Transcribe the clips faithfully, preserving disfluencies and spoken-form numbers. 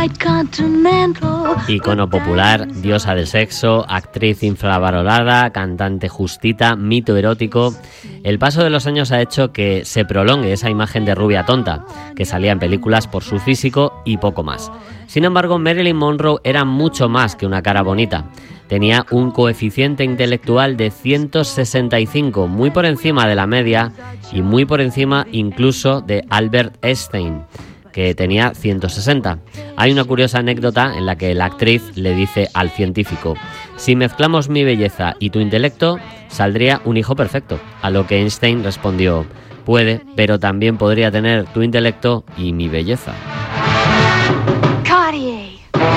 Icono popular, diosa del sexo, actriz infravalorada, cantante justita, mito erótico. El paso de los años ha hecho que se prolongue esa imagen de rubia tonta, que salía en películas por su físico y poco más. Sin embargo, Marilyn Monroe era mucho más que una cara bonita. Tenía un coeficiente intelectual de ciento sesenta y cinco, muy por encima de la media y muy por encima incluso de Albert Einstein, que tenía ciento sesenta. Hay una curiosa anécdota en la que la actriz le dice al científico: si mezclamos mi belleza y tu intelecto, saldría un hijo perfecto. A lo que Einstein respondió: puede, pero también podría tener tu intelecto y mi belleza. Cartier.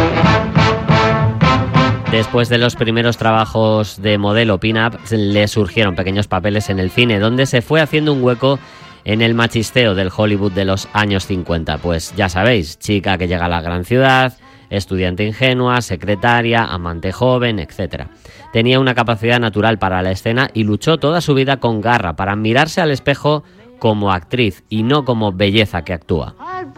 Después de los primeros trabajos de modelo pin-up, le surgieron pequeños papeles en el cine, donde se fue haciendo un hueco en el machisteo del Hollywood de los años cincuenta. Pues ya sabéis, chica que llega a la gran ciudad, estudiante ingenua, secretaria, amante joven, etcétera. Tenía una capacidad natural para la escena y luchó toda su vida con garra para mirarse al espejo como actriz y no como belleza que actúa.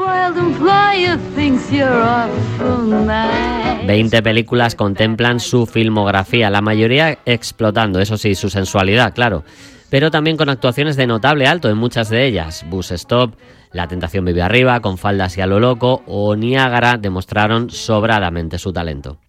Veinte películas contemplan su filmografía, la mayoría explotando, eso sí, su sensualidad, claro, pero también con actuaciones de notable alto en muchas de ellas. Bus Stop, La tentación vive arriba, Con faldas y a lo loco o Niágara demostraron sobradamente su talento.